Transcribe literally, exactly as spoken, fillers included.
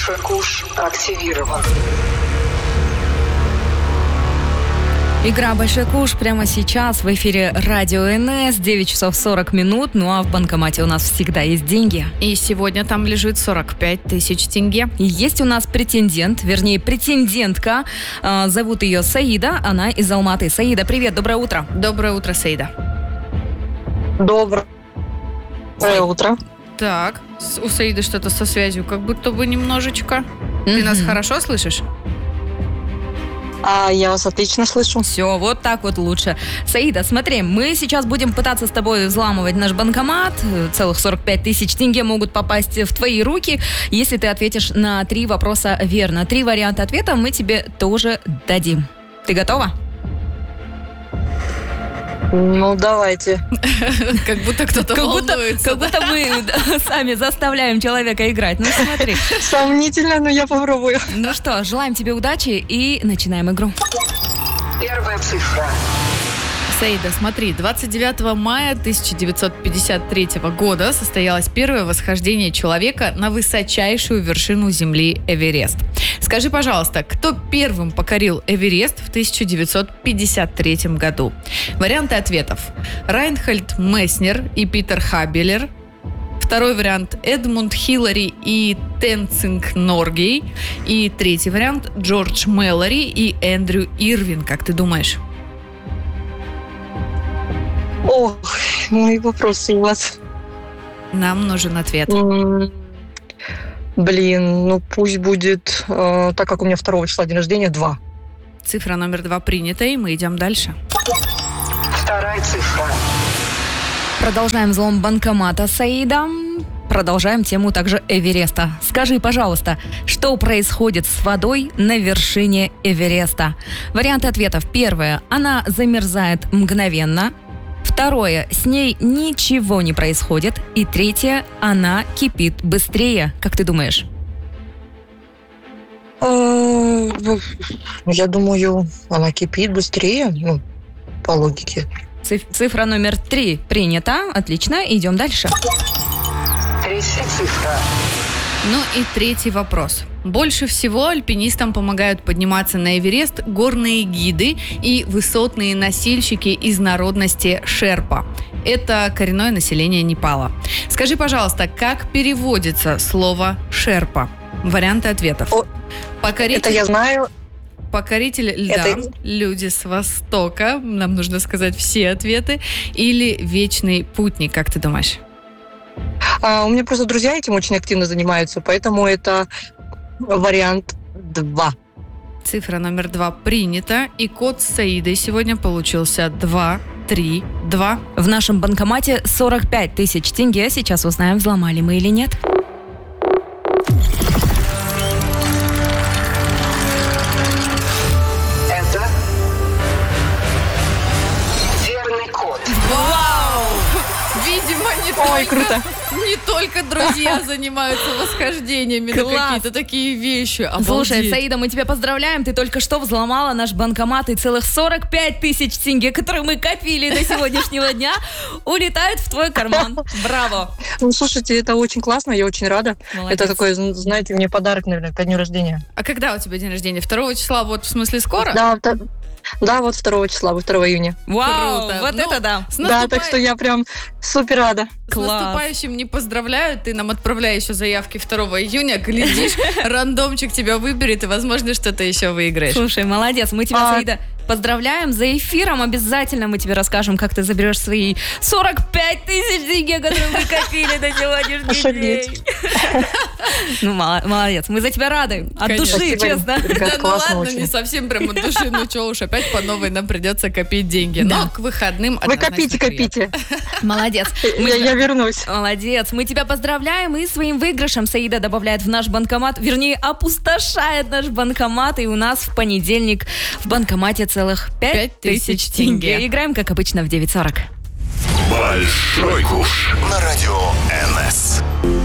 Большой куш активирован. Игра «Большой куш» прямо сейчас в эфире Радио эн эс, девять часов сорок минут, ну а в банкомате у нас всегда есть деньги. И сегодня там лежит сорок пять тысяч тенге. И есть у нас претендент, вернее претендентка, э, зовут ее Саида, она из Алматы. Саида, привет, доброе утро. Доброе утро, Саида. Доброе утро. Так, у Саиды что-то со связью, как будто бы немножечко. Ты нас хорошо слышишь? А я вас отлично слышу. Все, вот так вот лучше. Саида, смотри, мы сейчас будем пытаться с тобой взламывать наш банкомат. Целых сорок пять тысяч тенге могут попасть в твои руки, если ты ответишь на три вопроса верно. Три варианта ответа мы тебе тоже дадим. Ты готова? Ну, давайте. Как будто кто-то волнуется. Как будто мы сами заставляем человека играть. Ну, смотри. Сомнительно, но я попробую. Ну что, желаем тебе удачи и начинаем игру. Первая цифра. Саида, смотри, двадцать девятого мая тысяча девятьсот пятьдесят третьего года состоялось первое восхождение человека на высочайшую вершину Земли Эверест. Скажи, пожалуйста, кто первым покорил Эверест в тысяча девятьсот пятьдесят третьем году? Варианты ответов. Райнхольд Месснер и Питер Хабелер. Второй вариант – Эдмунд Хиллари и Тенцинг Норгей. И третий вариант – Джордж Мэллори и Эндрю Ирвин. Как ты думаешь? Ох, мои вопросы у вас. Нам нужен ответ. М, Блин, ну пусть будет, э, так как у меня второго числа день рождения, два. Цифра номер два принята, и мы идем дальше. Вторая цифра. Продолжаем взлом банкомата, Саида. Продолжаем тему также Эвереста. Скажи, пожалуйста, что происходит с водой на вершине Эвереста? Варианты ответов. Первое. Она замерзает мгновенно. Второе. С ней ничего не происходит. И третье. Она кипит быстрее. Как ты думаешь? Э, ну, Я думаю, она кипит быстрее, ну, по логике. Циф- Цифра номер три принята. Отлично. Идем дальше. Третья цифра. Ну и третий вопрос. Больше всего альпинистам помогают подниматься на Эверест горные гиды и высотные носильщики из народности шерпа. Это коренное население Непала. Скажи, пожалуйста, как переводится слово шерпа? Варианты ответов. О, Покоритель, Это я знаю. покоритель льда, Это- люди с востока, нам нужно сказать все ответы, или вечный путник, как ты думаешь? А, у меня просто друзья этим очень активно занимаются, поэтому это вариант два. Цифра номер два принята, и код с Саидой сегодня получился два три два. В нашем банкомате сорок пять тысяч тенге. Сейчас узнаем, взломали мы или нет. Это верный код. Вау! Видимо, не, Ой, только, круто. не только друзья занимаются восхождениями на Класс. какие-то такие вещи. Обалдеть. Слушай, Саида, мы тебя поздравляем. Ты только что взломала наш банкомат, и целых сорок пять тысяч тенге, которые мы копили до сегодняшнего дня, улетают в твой карман. Браво! Ну, слушайте, это очень классно, я очень рада. Молодец. Это такой, знаете, мне подарок, наверное, ко дню рождения. А когда у тебя день рождения? Второго числа, вот в смысле скоро? Да, да, да, вот второго числа, вот второго июня. Вау, Круто. вот Ну, это да. С, Да, наступа- так что я прям супер рада. с Класс. наступающим не поздравляю. Ты нам отправляй еще заявки второго июня. Глядишь, рандомчик тебя выберет, и, возможно, что-то еще выиграешь. Слушай, молодец. Мы тебя, А. Саида, поздравляем. За эфиром обязательно мы тебе расскажем, как ты заберешь свои сорок пять тысяч тенге, которые мы копили до сегодняшний Ошалеть. день. Ну, мало- молодец. Мы за тебя рады. От Конечно. души, Спасибо. честно. Ребят, Да ну классно ладно, очень. не совсем прям от души, ну что уж, опять по новой нам придется копить деньги. Да. Но к выходным Вы однозначно копите, приятно. копите. Молодец. Мы Я, тебя- я вернусь. Молодец. Мы тебя поздравляем, и своим выигрышем Саида добавляет в наш банкомат, вернее, опустошает наш банкомат, и у нас в понедельник в банкомате целых пять тысяч тенге. Играем, как обычно, в девять сорок. Большой куш на радио эн эс.